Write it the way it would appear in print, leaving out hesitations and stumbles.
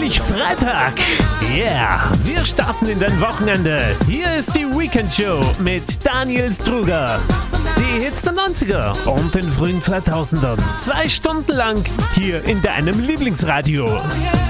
endlich Freitag. Yeah, wir starten in dein Wochenende. Hier ist die Weekend Show mit Daniel Struger. Die Hits der 90er und den frühen 2000ern. 2 Stunden lang hier in deinem Lieblingsradio.